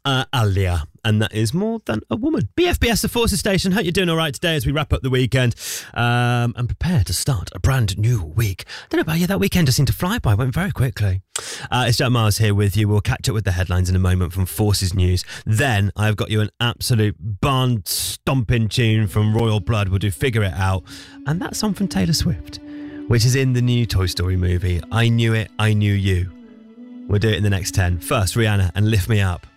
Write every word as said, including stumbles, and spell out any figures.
uh, Alia. And that is More Than a Woman. B F B S, the Forces Station. Hope you're doing all right today as we wrap up the weekend um, and prepare to start a brand new week. I don't know about you, that weekend just seemed to fly by. It went very quickly. Uh, it's Jack Miles here with you. We'll catch up with the headlines in a moment from Forces News. Then I've got you an absolute barn-stomping tune from Royal Blood. We'll do Figure It Out. And that song from Taylor Swift, which is in the new Toy Story movie. I Knew It, I Knew You. We'll do it in the next ten. First, Rihanna and Lift Me Up.